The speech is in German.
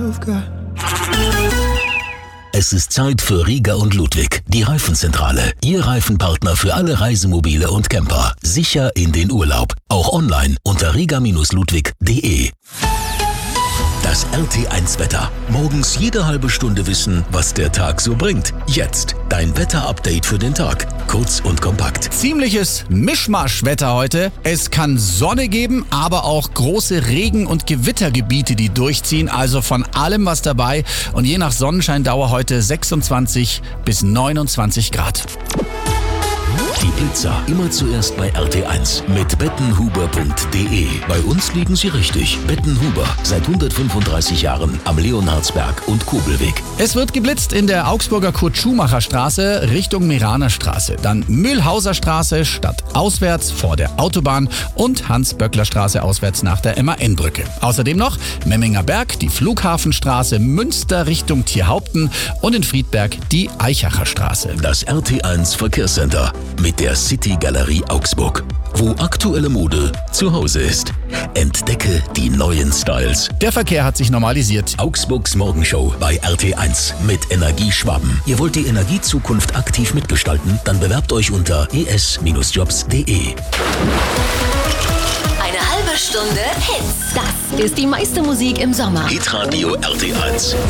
you've got. Es ist Zeit für Riga und Ludwig, die Reifenzentrale. Ihr Reifenpartner für alle Reisemobile und Camper. Sicher in den Urlaub. Auch online unter riga-ludwig.de. Das RT1-Wetter. Morgens jede halbe Stunde wissen, was der Tag so bringt. Jetzt dein Wetter-Update für den Tag. Kurz und kompakt. Ziemliches Mischmasch-Wetter heute. Es kann Sonne geben, aber auch große Regen- und Gewittergebiete, die durchziehen. Also von allem was dabei. Und je nach Sonnenscheindauer heute 26 bis 29 Grad. Die Blitzer immer zuerst bei RT1 mit bettenhuber.de. Bei uns liegen sie richtig. Bettenhuber, seit 135 Jahren am Leonhardsberg und Kobelweg. Es wird geblitzt in der Augsburger Kurt-Schumacher-Straße Richtung Meraner-Straße. Dann Mühlhauser-Straße stadtauswärts vor der Autobahn und Hans-Böckler-Straße auswärts nach der MAN-Brücke. Außerdem noch Memminger Berg, die Flughafenstraße, Münster Richtung Tierhaupten und in Friedberg die Eichacher Straße. Das RT1 Verkehrscenter mit der City Galerie Augsburg, wo aktuelle Mode zu Hause ist. Entdecke die neuen Styles. Der Verkehr hat sich normalisiert. Augsburgs Morgenshow bei RT1 mit Energie Schwaben. Ihr wollt die Energiezukunft aktiv mitgestalten? Dann bewerbt euch unter es-jobs.de. Eine halbe Stunde Hits. Das ist die meiste Musik im Sommer. Hitradio RT1.